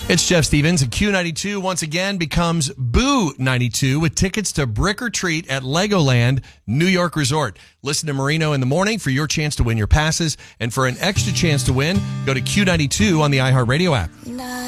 It's Jeff Stevens, and Q92 once again becomes Boo 92 with tickets to Brick or Treat at Legoland New York Resort. Listen to Marino in the morning for your chance to win your passes, and for an extra chance to win, go to Q92 on the iHeartRadio app.